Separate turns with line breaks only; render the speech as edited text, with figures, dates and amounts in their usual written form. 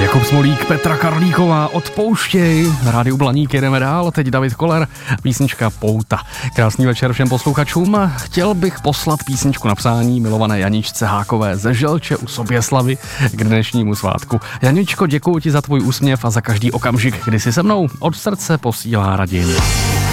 Jakub Smolík, Petra Karlíková, Odpouštěj. Na rádiu Blaník jedeme dál, teď David Koller, písnička Pouta. Krásný večer všem posluchačům. Chtěl bych poslat písničku na přání milované Janičce Hákové ze Želče u Soběslavy k dnešnímu svátku. Janičko, děkuji ti za tvůj úsměv a za každý okamžik, kdy jsi se mnou. Od srdce posílá Radim.